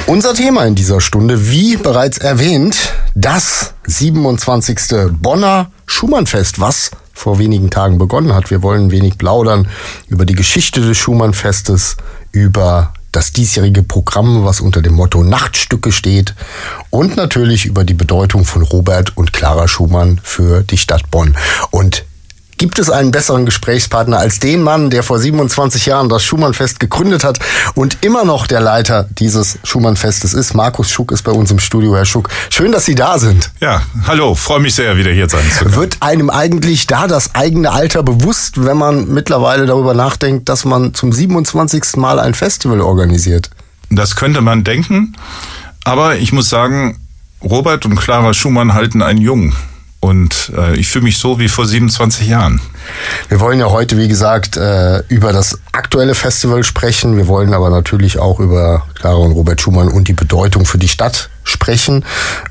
Unser Thema in dieser Stunde, wie bereits erwähnt, das 27. Bonner Schumannfest, was vor wenigen Tagen begonnen hat. Wir wollen ein wenig plaudern über die Geschichte des Schumannfestes, über das diesjährige Programm, was unter dem Motto Nachtstücke steht, und natürlich über die Bedeutung von Robert und Clara Schumann für die Stadt Bonn. Und gibt es einen besseren Gesprächspartner als den Mann, der vor 27 Jahren das Schumannfest gegründet hat und immer noch der Leiter dieses Schumannfestes ist? Markus Schuck ist bei uns im Studio. Herr Schuck, schön, dass Sie da sind. Ja, hallo, freue mich sehr, wieder hier sein zu können. Wird einem eigentlich da das eigene Alter bewusst, wenn man mittlerweile darüber nachdenkt, dass man zum 27. Mal ein Festival organisiert? Das könnte man denken, aber ich muss sagen, Robert und Clara Schumann halten einen jung. Und ich fühle mich so wie vor 27 Jahren. Wir wollen ja heute, wie gesagt, über das aktuelle Festival sprechen. Wir wollen aber natürlich auch über Clara und Robert Schumann und die Bedeutung für die Stadt sprechen.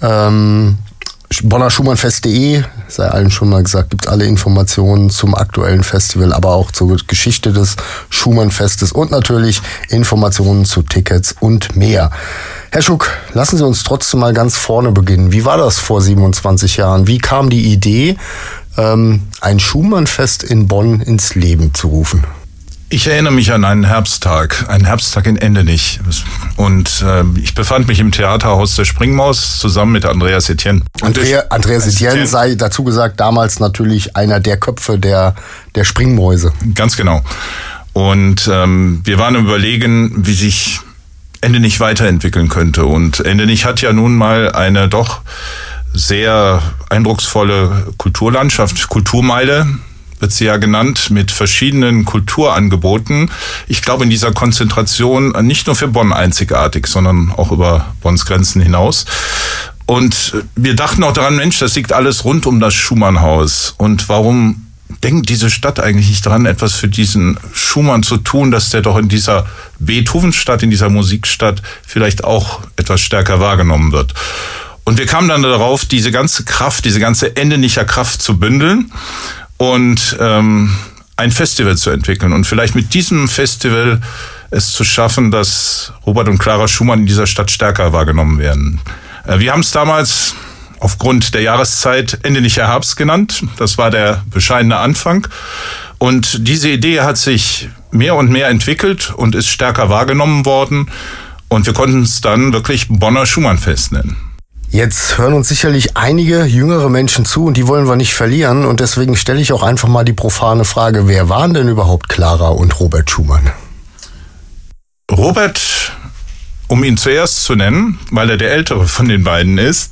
bonnerschumannfest.de, sei allen schon mal gesagt, gibt alle Informationen zum aktuellen Festival, aber auch zur Geschichte des Schumannfestes und natürlich Informationen zu Tickets und mehr. Herr Schuck, lassen Sie uns trotzdem mal ganz vorne beginnen. Wie war das vor 27 Jahren? Wie kam die Idee, ein Schumannfest in Bonn ins Leben zu rufen? Ich erinnere mich an einen Herbsttag in Endenich. Und ich befand mich im Theaterhaus der Springmaus zusammen mit Andreas Etienne. Andreas Etienne sei dazu gesagt damals natürlich einer der Köpfe der Springmäuse. Ganz genau. Und wir waren überlegen, wie sich Endenich weiterentwickeln könnte. Und Endenich hat ja nun mal eine doch sehr eindrucksvolle Kulturlandschaft, Kulturmeile wird sie ja genannt, mit verschiedenen Kulturangeboten. Ich glaube, in dieser Konzentration nicht nur für Bonn einzigartig, sondern auch über Bonns Grenzen hinaus. Und wir dachten auch daran, Mensch, das liegt alles rund um das Schumannhaus. Und warum denkt diese Stadt eigentlich nicht daran, etwas für diesen Schumann zu tun, dass der doch in dieser Beethovenstadt, in dieser Musikstadt vielleicht auch etwas stärker wahrgenommen wird. Und wir kamen dann darauf, diese ganze Kraft, diese ganze Endenicher Kraft zu bündeln und ein Festival zu entwickeln. Und vielleicht mit diesem Festival es zu schaffen, dass Robert und Clara Schumann in dieser Stadt stärker wahrgenommen werden. Wir haben es damals aufgrund der Jahreszeit Endenicher Herbst genannt. Das war der bescheidene Anfang. Und diese Idee hat sich mehr und mehr entwickelt und ist stärker wahrgenommen worden. Und wir konnten es dann wirklich Bonner Schumannfest nennen. Jetzt hören uns sicherlich einige jüngere Menschen zu und die wollen wir nicht verlieren. Und deswegen stelle ich auch einfach mal die profane Frage, wer waren denn überhaupt Clara und Robert Schumann? Robert, um ihn zuerst zu nennen, weil er der ältere von den beiden ist,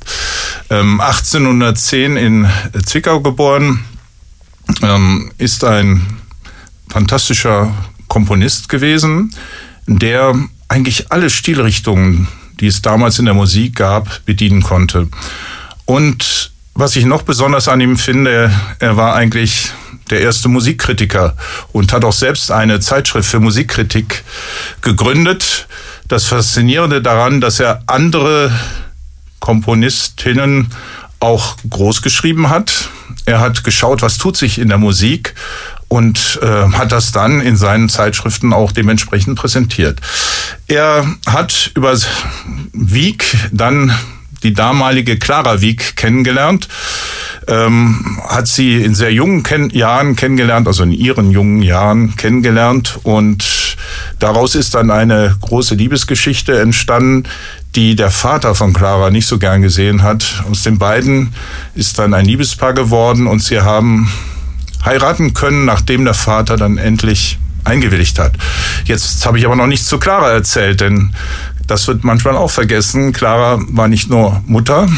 1810 in Zwickau geboren, ist ein fantastischer Komponist gewesen, der eigentlich alle Stilrichtungen, die es damals in der Musik gab, bedienen konnte. Und was ich noch besonders an ihm finde, er war eigentlich der erste Musikkritiker und hat auch selbst eine Zeitschrift für Musikkritik gegründet. Das Faszinierende daran, dass er andere Komponistinnen auch groß geschrieben hat. Er hat geschaut, was tut sich in der Musik und hat das dann in seinen Zeitschriften auch dementsprechend präsentiert. Er hat über Wieck dann die damalige Clara Wieck kennengelernt, hat sie in sehr jungen Jahren kennengelernt, also in ihren jungen Jahren kennengelernt, und daraus ist dann eine große Liebesgeschichte entstanden, die der Vater von Clara nicht so gern gesehen hat. Aus den beiden ist dann ein Liebespaar geworden und sie haben heiraten können, nachdem der Vater dann endlich eingewilligt hat. Jetzt habe ich aber noch nichts zu Clara erzählt, denn das wird manchmal auch vergessen. Clara war nicht nur Mutter,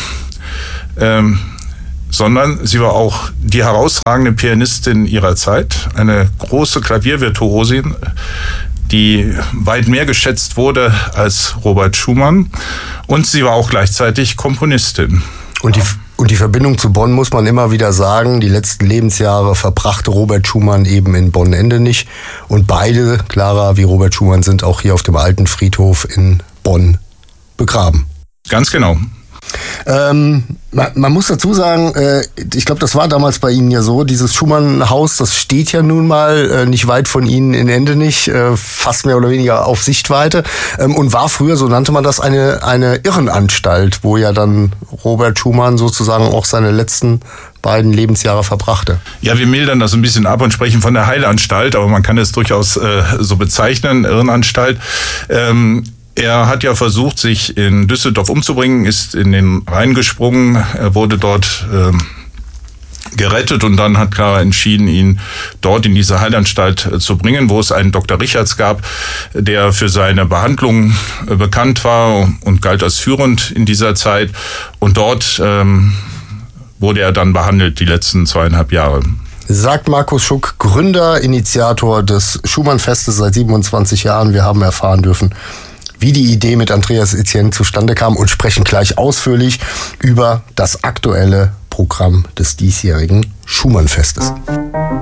sondern sie war auch die herausragende Pianistin ihrer Zeit, eine große Klaviervirtuosin, die weit mehr geschätzt wurde als Robert Schumann, und sie war auch gleichzeitig Komponistin. Und die Verbindung zu Bonn muss man immer wieder sagen, die letzten Lebensjahre verbrachte Robert Schumann eben in Bonn-Endenich, und beide, Clara wie Robert Schumann, sind auch hier auf dem alten Friedhof in Bonn begraben. Ganz genau. Man muss dazu sagen, ich glaube, das war damals bei Ihnen ja so, dieses Schumann-Haus, das steht ja nun mal nicht weit von Ihnen in Endenich, fast mehr oder weniger auf Sichtweite, und war früher, so nannte man das, eine Irrenanstalt, wo ja dann Robert Schumann sozusagen auch seine letzten beiden Lebensjahre verbrachte. Ja, wir mildern das ein bisschen ab und sprechen von der Heilanstalt, aber man kann es durchaus so bezeichnen, Irrenanstalt. Er hat ja versucht, sich in Düsseldorf umzubringen, ist in den Rhein gesprungen, er wurde dort gerettet und dann hat Clara entschieden, ihn dort in diese Heilanstalt zu bringen, wo es einen Dr. Richards gab, der für seine Behandlung bekannt war und galt als führend in dieser Zeit. Und dort wurde er dann behandelt die letzten 2,5 Jahre. Sagt Markus Schuck, Gründer, Initiator des Schumann-Festes seit 27 Jahren. Wir haben erfahren dürfen, wie die Idee mit Andreas Etienne zustande kam und sprechen gleich ausführlich über das aktuelle Programm des diesjährigen Schumann-Festes.